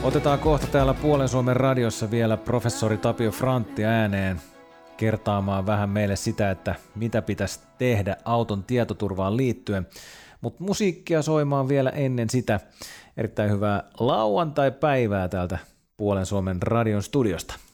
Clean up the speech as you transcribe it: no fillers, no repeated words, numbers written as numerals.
Otetaan kohta täällä Puolen Suomen radiossa vielä professori Tapio Frantti ääneen kertaamaan vähän meille sitä, että mitä pitäisi tehdä auton tietoturvaan liittyen. Mutta musiikkia soimaan vielä ennen sitä. Erittäin hyvää lauantai-päivää täältä Puolen Suomen radion studiosta.